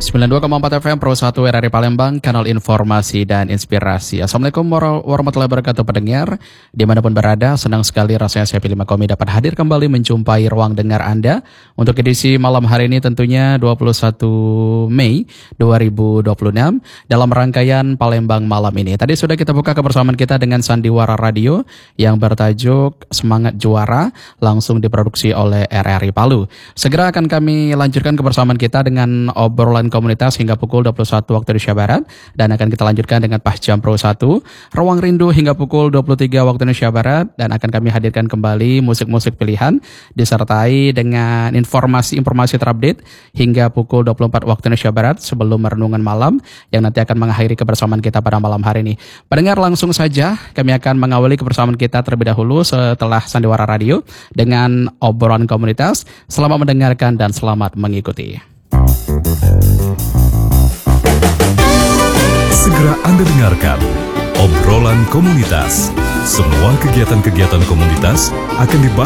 92,4 FM Pro 1 RRI Palembang, kanal informasi dan inspirasi. Assalamualaikum warahmatullahi wabarakatuh pendengar. Dimanapun berada, senang sekali rasanya saya Pilih Makomi dapat hadir kembali menjumpai ruang dengar Anda. Untuk edisi malam hari ini tentunya 21 Mei 2026 dalam rangkaian Palembang malam ini. Tadi sudah kita buka kebersamaan kita dengan Sandiwara Radio yang bertajuk Semangat Juara, langsung diproduksi oleh RRI Palu. Segera akan kami lanjutkan kebersamaan kita dengan obrolan komunitas hingga pukul 21 waktu Indonesia Barat, dan akan kita lanjutkan dengan Pahjam Pro 1 Ruang Rindu hingga pukul 23 waktu Indonesia Barat, dan akan kami hadirkan kembali musik-musik pilihan disertai dengan informasi-informasi terupdate hingga pukul 24 waktu Indonesia Barat sebelum renungan malam yang nanti akan mengakhiri kebersamaan kita pada malam hari ini. Pendengar, langsung saja kami akan mengawali kebersamaan kita terlebih dahulu setelah Sandiwara Radio dengan obrolan komunitas. Selamat mendengarkan dan selamat mengikuti. Segera Anda dengarkan obrolan komunitas. Semua kegiatan-kegiatan komunitas akan dibahas